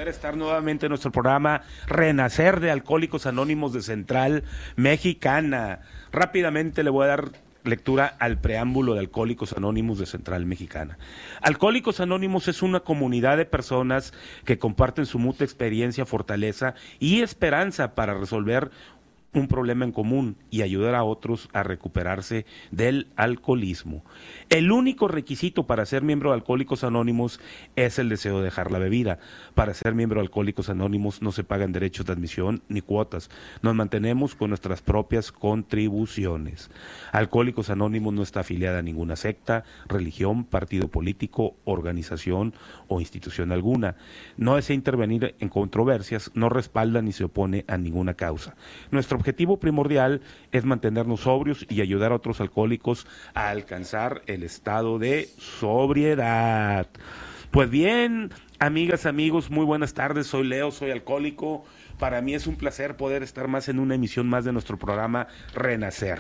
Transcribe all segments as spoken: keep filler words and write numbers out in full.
poder estar nuevamente en nuestro programa Renacer de Alcohólicos Anónimos de Central Mexicana. Rápidamente le voy a dar lectura al preámbulo de Alcohólicos Anónimos de Central Mexicana. Alcohólicos Anónimos es una comunidad de personas que comparten su mutua experiencia, fortaleza y esperanza para resolver un problema en común y ayudar a otros a recuperarse del alcoholismo. El único requisito para ser miembro de Alcohólicos Anónimos es el deseo de dejar la bebida. Para ser miembro de Alcohólicos Anónimos no se pagan derechos de admisión ni cuotas. Nos mantenemos con nuestras propias contribuciones. Alcohólicos Anónimos no está afiliada a ninguna secta, religión, partido político, organización o institución alguna. No desea intervenir en controversias, no respalda ni se opone a ninguna causa. Nuestro objetivo primordial es mantenernos sobrios y ayudar a otros alcohólicos a alcanzar el estado de sobriedad. Pues bien, amigas, amigos, muy buenas tardes. Soy Leo, soy alcohólico. Para mí es un placer poder estar más en una emisión más de nuestro programa Renacer.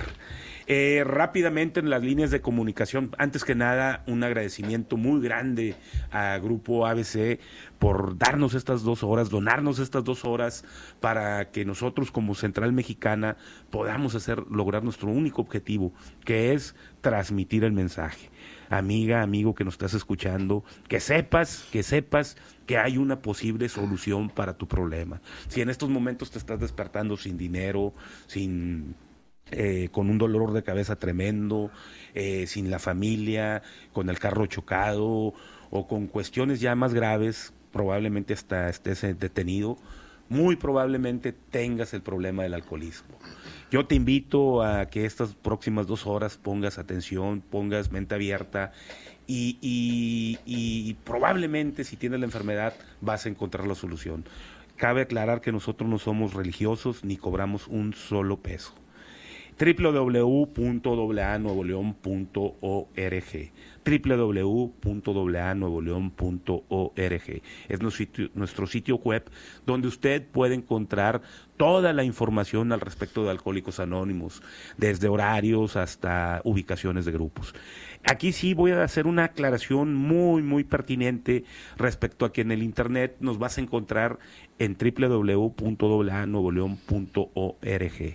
Eh, rápidamente en las líneas de comunicación, antes que nada un agradecimiento muy grande a Grupo A B C por darnos estas dos horas, donarnos estas dos horas para que nosotros como Central Mexicana podamos hacer, lograr nuestro único objetivo, que es transmitir el mensaje. Amiga, amigo que nos estás escuchando, que sepas, que sepas que hay una posible solución para tu problema. Si en estos momentos te estás despertando sin dinero, sin... Eh, con un dolor de cabeza tremendo, eh, sin la familia, con el carro chocado o con cuestiones ya más graves, probablemente hasta estés detenido, muy probablemente tengas el problema del alcoholismo. Yo te invito a que estas próximas dos horas pongas atención, pongas mente abierta y, y, y probablemente si tienes la enfermedad vas a encontrar la solución. Cabe aclarar que nosotros no somos religiosos ni cobramos un solo peso. doble u doble u doble u punto a nuevo león punto org doble u doble u doble u punto a nuevo león punto org es nuestro sitio, nuestro sitio web donde usted puede encontrar toda la información al respecto de Alcohólicos Anónimos, desde horarios hasta ubicaciones de grupos. Aquí sí voy a hacer una aclaración muy, muy pertinente respecto a que en el internet nos vas a encontrar en doble u doble u doble u punto a nuevo león punto org.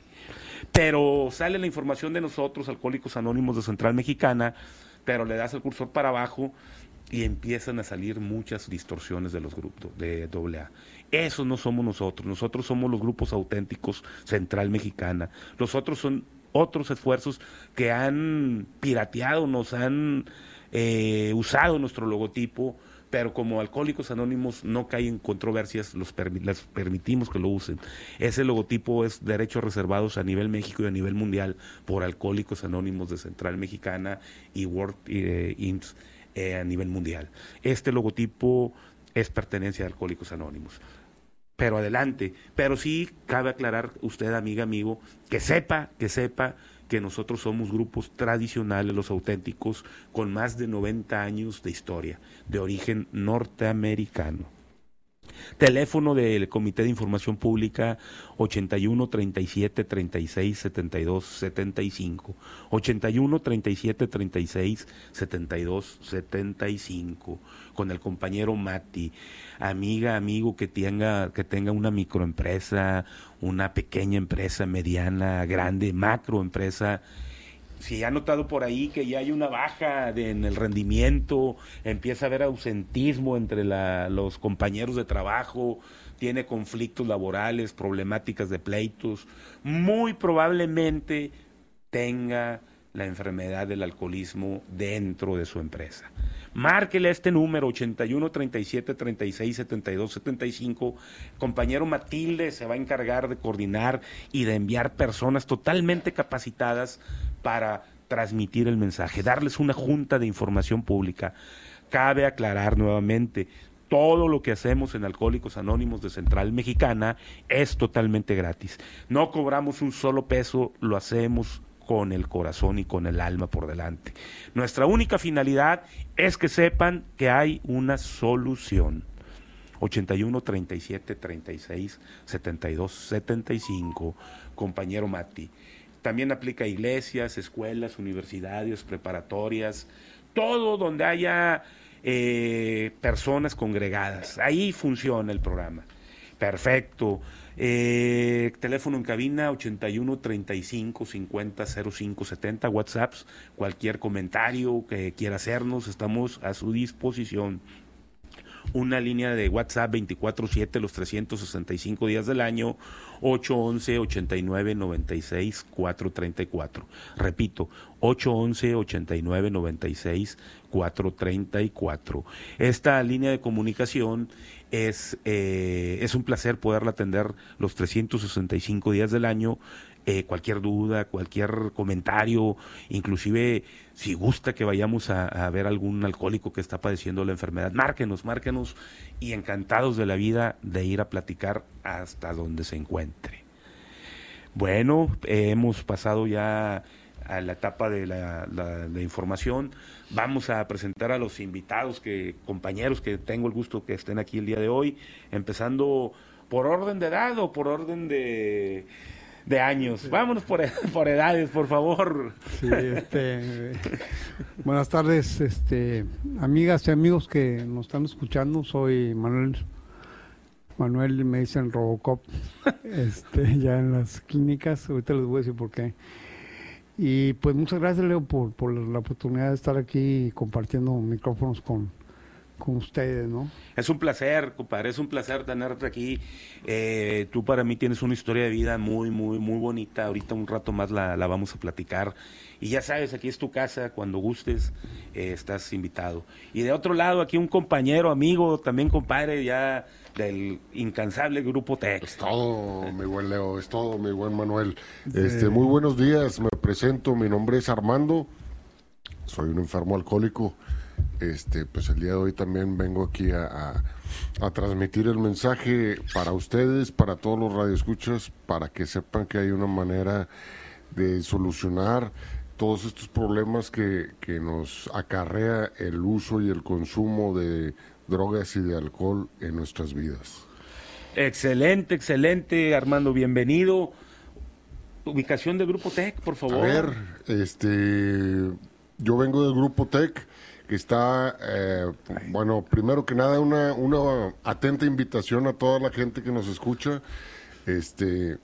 Pero sale la información de nosotros, Alcohólicos Anónimos de Central Mexicana, pero le das el cursor para abajo y empiezan a salir muchas distorsiones de los grupos de doble A. Eso no somos nosotros, nosotros somos los grupos auténticos Central Mexicana. Los otros son otros esfuerzos que han pirateado, nos han eh, usado nuestro logotipo, pero como Alcohólicos Anónimos no caen en controversias, los permi- les permitimos que lo usen. Ese logotipo es derechos reservados a nivel México y a nivel mundial por Alcohólicos Anónimos de Central Mexicana y World eh, Inc eh, a nivel mundial. Este logotipo es pertenencia de Alcohólicos Anónimos. Pero adelante, pero sí cabe aclarar usted, amiga, amigo, que sepa, que sepa que nosotros somos grupos tradicionales, los auténticos, con más de noventa años de historia, de origen norteamericano. Teléfono del Comité de Información Pública ochenta y uno, treinta y siete, treinta y seis, setenta y dos, setenta y cinco. ochenta y uno, treinta y siete, treinta y seis, setenta y dos, setenta y cinco. Con el compañero Mati. Amiga, amigo que tenga, que tenga una microempresa, una pequeña empresa, mediana, grande, macroempresa. Si ha notado por ahí que ya hay una baja de, en el rendimiento, empieza a haber ausentismo entre la, los compañeros de trabajo, tiene conflictos laborales, problemáticas de pleitos, muy probablemente tenga la enfermedad del alcoholismo dentro de su empresa. Márquele a este número ochenta y uno, treinta y siete, treinta y seis, setenta y dos, setenta y cinco. Compañero Matilde se va a encargar de coordinar y de enviar personas totalmente capacitadas para transmitir el mensaje, darles una junta de información pública. Cabe aclarar nuevamente, todo lo que hacemos en Alcohólicos Anónimos de Central Mexicana es totalmente gratis. No cobramos un solo peso, lo hacemos con el corazón y con el alma por delante. Nuestra única finalidad es que sepan que hay una solución. ochenta y uno, treinta y siete, treinta y seis, setenta y dos, setenta y cinco, compañero Mati. También aplica a iglesias, escuelas, universidades, preparatorias, todo donde haya eh, personas congregadas. Ahí funciona el programa. Perfecto. Eh, teléfono en cabina ochenta y uno, treinta y cinco, cincuenta, cero cinco setenta, WhatsApps, cualquier comentario que quiera hacernos, estamos a su disposición. Una línea de WhatsApp veinticuatro siete los trescientos sesenta y cinco días del año, ocho once, ochenta y nueve, noventa y seis, cuatrocientos treinta y cuatro. Repito, ocho once, ochenta y nueve, noventa y seis, cuatrocientos treinta y cuatro. Esta línea de comunicación es, eh, es un placer poderla atender los trescientos sesenta y cinco días del año. Eh, cualquier duda, cualquier comentario, inclusive si gusta que vayamos a, a ver algún alcohólico que está padeciendo la enfermedad, márquenos, márquenos y encantados de la vida de ir a platicar hasta donde se encuentre. Bueno, eh, hemos pasado ya a la etapa de la, la, la información. Vamos a presentar a los invitados, que compañeros que tengo el gusto que estén aquí el día de hoy, empezando por orden de edad o por orden de... de años. Vámonos por, por edades, por favor. Sí, este, buenas tardes, este, amigas y amigos que nos están escuchando. Soy Manuel, Manuel me dicen Robocop, este, ya en las clínicas. Ahorita les voy a decir por qué. Y pues muchas gracias, Leo, por, por la oportunidad de estar aquí compartiendo micrófonos con con ustedes, ¿no? Es un placer, compadre, es un placer tenerte aquí. Eh, tú para mí tienes una historia de vida muy, muy, muy bonita. Ahorita un rato más la, la vamos a platicar. Y ya sabes, aquí es tu casa, cuando gustes, eh, estás invitado. Y de otro lado, aquí un compañero, amigo, también compadre, ya del incansable Grupo T E C. Es todo, mi buen Leo, es todo, mi buen Manuel. Este, muy buenos días, me presento, mi nombre es Armando, soy un enfermo alcohólico. Este, pues el día de hoy también vengo aquí a, a, a transmitir el mensaje para ustedes, para todos los radioescuchas, para que sepan que hay una manera de solucionar todos estos problemas que, que nos acarrea el uso y el consumo de drogas y de alcohol en nuestras vidas. Excelente, excelente, Armando, bienvenido. Ubicación del Grupo T E C, por favor. A ver, este, yo vengo del Grupo T E C, que está, eh, bueno, primero que nada, una, una atenta invitación a toda la gente que nos escucha. Este,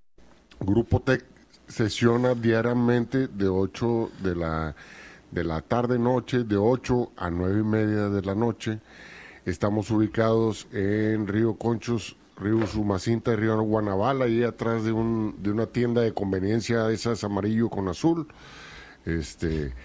Grupo T E C sesiona diariamente de ocho de la, de la tarde-noche, de ocho a nueve y media de la noche. Estamos ubicados en Río Conchos, Río Sumacinta y Río Guanabala, ahí atrás de, un, de una tienda de conveniencia, esas amarillo con azul. Este...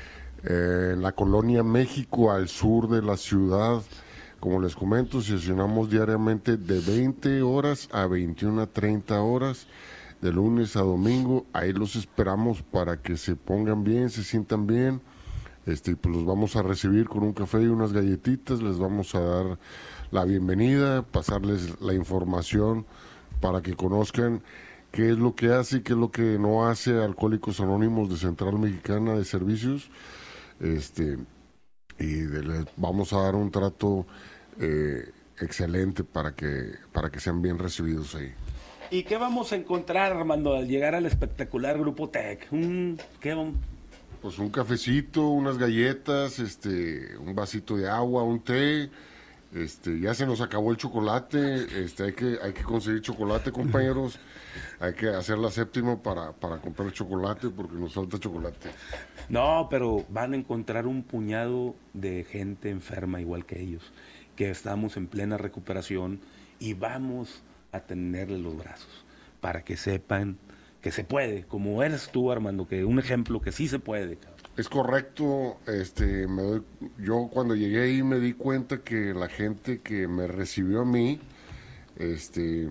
Eh, en la colonia México, al sur de la ciudad. Como les comento, sesionamos diariamente de veinte horas a veintiuna treinta horas, de lunes a domingo. Ahí los esperamos para que se pongan bien, se sientan bien. Este, pues los vamos a recibir con un café y unas galletitas, les vamos a dar la bienvenida, pasarles la información para que conozcan qué es lo que hace y qué es lo que no hace Alcohólicos Anónimos de Central Mexicana de Servicios. Este, y de, les vamos a dar un trato eh, excelente para que, para que sean bien recibidos ahí. ¿Y qué vamos a encontrar, Armando, al llegar al espectacular Grupo T E C? ¿Un, qué vamos? Pues un cafecito, unas galletas, este, un vasito de agua, un té. Este, ya se nos acabó el chocolate, este, hay que, hay que conseguir chocolate, compañeros. Hay que hacer la séptima para, para comprar chocolate porque nos falta chocolate. No, pero van a encontrar un puñado de gente enferma igual que ellos, que estamos en plena recuperación y vamos a tenerle los brazos para que sepan que se puede, como eres tú, Armando, que un ejemplo que sí se puede. Es correcto, este, me doy, yo cuando llegué ahí me di cuenta que la gente que me recibió a mí, este,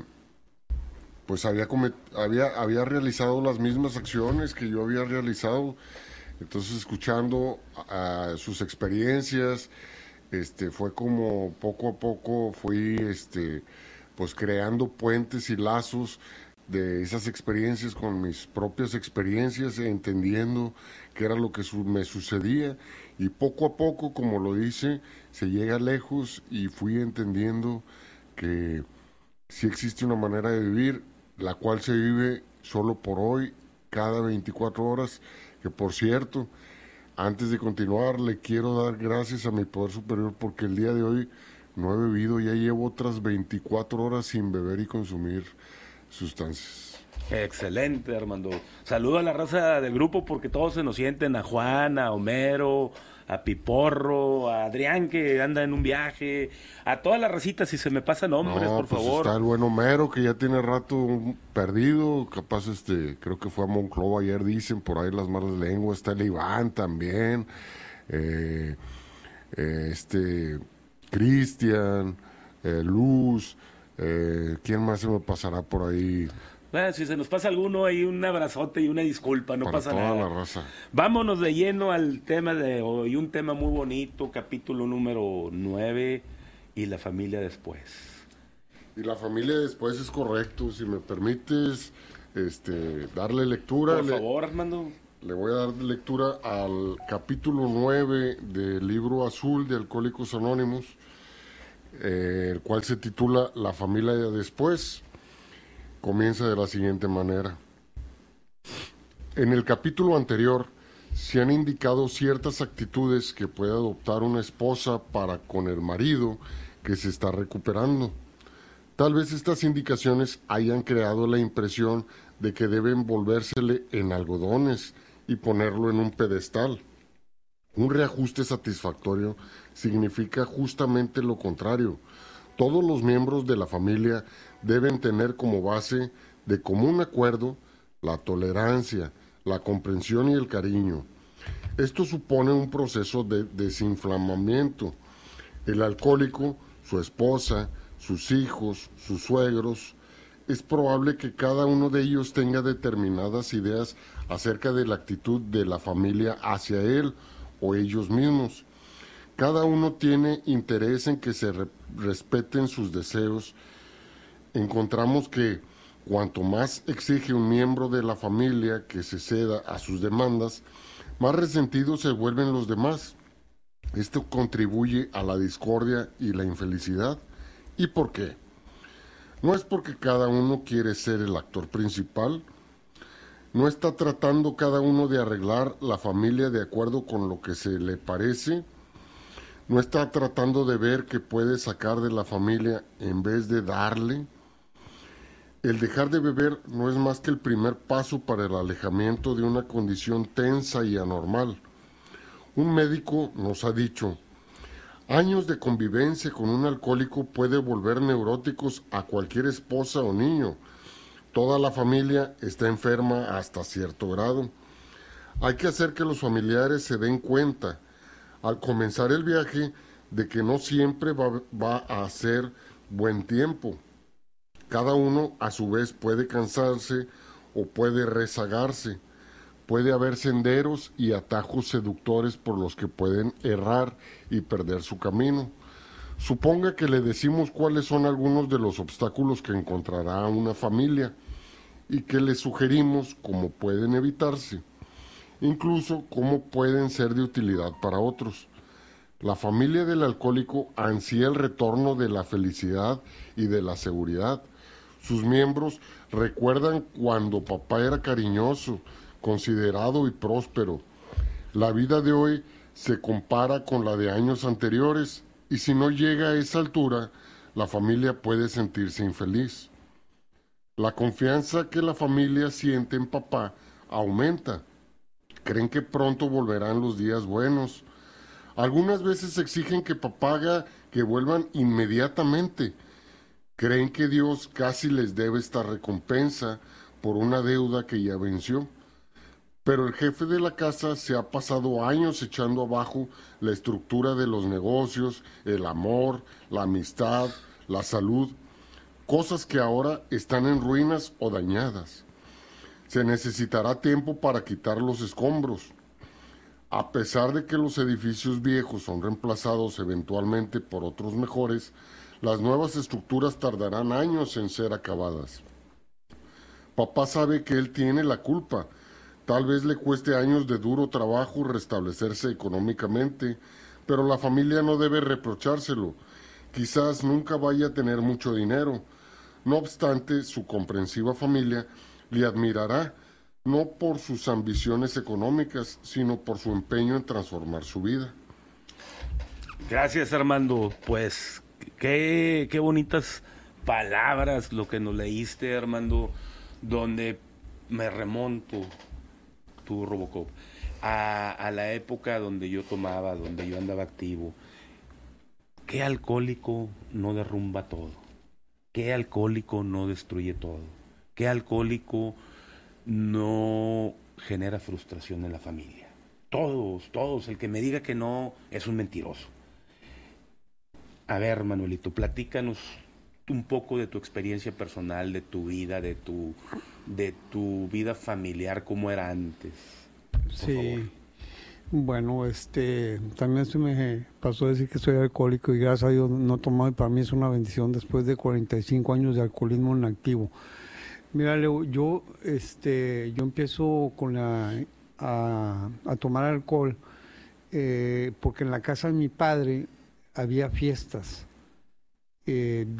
pues había, comet, había, había realizado las mismas acciones que yo había realizado. Entonces, escuchando uh, sus experiencias, este, fue como poco a poco fui, este, pues creando puentes y lazos de esas experiencias con mis propias experiencias, entendiendo qué era lo que su me sucedía, y poco a poco, como lo dice, se llega lejos y fui entendiendo que sí existe una manera de vivir, la cual se vive solo por hoy, cada veinticuatro horas, que por cierto, Antes de continuar, le quiero dar gracias a mi poder superior porque el día de hoy no he bebido, ya llevo otras veinticuatro horas sin beber y consumir sustancias. Excelente, Armando. Saludo a la raza del grupo porque todos se nos sienten, a Juan, a Homero, a Piporro, a Adrián que anda en un viaje, a toda la racita, si se me pasan nombres, No, por pues favor. está el buen Homero que ya tiene rato perdido, capaz este, creo que fue a Monclova ayer, dicen por ahí las malas lenguas, está el Iván también, eh, eh, este, Cristian, eh, Luz, eh, ¿quién más se me pasará por ahí? Bueno, si se nos pasa alguno, hay un abrazote y una disculpa, no Para pasa toda nada. la raza. Vámonos de lleno al tema de hoy, un tema muy bonito, capítulo número nueve, y la familia después. Y la familia después es correcto, si me permites este, darle lectura. Por le, favor, Armando. Le voy a dar lectura al capítulo nueve del libro azul de Alcohólicos Anónimos, eh, el cual se titula La familia después. Comienza de la siguiente manera. En el capítulo anterior se han indicado ciertas actitudes que puede adoptar una esposa para con el marido que se está recuperando. Tal vez estas indicaciones hayan creado la impresión de que deben volvérsele en algodones y ponerlo en un pedestal. Un reajuste satisfactorio significa justamente lo contrario. Todos los miembros de la familia deben tener como base de común acuerdo la tolerancia, la comprensión y el cariño. Esto supone un proceso de desinflamamiento. El alcohólico, su esposa, sus hijos, sus suegros, es probable que cada uno de ellos tenga determinadas ideas acerca de la actitud de la familia hacia él o ellos mismos. Cada uno tiene interés en que se re- respeten sus deseos. Encontramos que cuanto más exige un miembro de la familia que se ceda a sus demandas, más resentidos se vuelven los demás. Esto contribuye a la discordia y la infelicidad. ¿Y por qué? No es porque cada uno quiere ser el actor principal. No está tratando cada uno de arreglar la familia de acuerdo con lo que se le parece. No está tratando de ver qué puede sacar de la familia en vez de darle. El dejar de beber no es más que el primer paso para el alejamiento de una condición tensa y anormal. Un médico nos ha dicho, años de convivencia con un alcohólico puede volver neuróticos a cualquier esposa o niño. Toda la familia está enferma hasta cierto grado. Hay que hacer que los familiares se den cuenta, al comenzar el viaje, de que no siempre va, va a ser buen tiempo. Cada uno a su vez puede cansarse o puede rezagarse. Puede haber senderos y atajos seductores por los que pueden errar y perder su camino. Suponga que le decimos cuáles son algunos de los obstáculos que encontrará una familia y que le sugerimos cómo pueden evitarse, incluso cómo pueden ser de utilidad para otros. La familia del alcohólico ansía el retorno de la felicidad y de la seguridad. Sus miembros recuerdan cuando papá era cariñoso, considerado y próspero. La vida de hoy se compara con la de años anteriores y si no llega a esa altura, la familia puede sentirse infeliz. La confianza que la familia siente en papá aumenta. Creen que pronto volverán los días buenos. Algunas veces exigen que papá haga que vuelvan inmediatamente. Creen que Dios casi les debe esta recompensa por una deuda que ya venció. Pero el jefe de la casa se ha pasado años echando abajo la estructura de los negocios, el amor, la amistad, la salud, cosas que ahora están en ruinas o dañadas. Se necesitará tiempo para quitar los escombros. A pesar de que los edificios viejos son reemplazados eventualmente por otros mejores, las nuevas estructuras tardarán años en ser acabadas. Papá sabe que él tiene la culpa. Tal vez le cueste años de duro trabajo restablecerse económicamente, pero la familia no debe reprochárselo. Quizás nunca vaya a tener mucho dinero. No obstante, su comprensiva familia le admirará, no por sus ambiciones económicas, sino por su empeño en transformar su vida. Gracias, Armando. Pues qué, qué bonitas palabras lo que nos leíste, Armando, donde me remonto, tu Robocop, a, a la época donde yo tomaba, donde yo andaba activo. ¿Qué alcohólico no derrumba todo? ¿Qué alcohólico no destruye todo? ¿Qué alcohólico no genera frustración en la familia? Todos, todos. El que me diga que no es un mentiroso. A ver, Manuelito, platícanos un poco de tu experiencia personal, de tu vida, de tu, de tu vida familiar, cómo era antes. Por Sí. favor. Bueno, este, también se me pasó a decir que soy alcohólico y gracias a Dios no he tomado, y para mí es una bendición después de cuarenta y cinco años de alcoholismo en activo. Mira, Leo, yo, este, yo empiezo con la, a, a tomar alcohol eh, porque en la casa de mi padre había fiestas. Eh,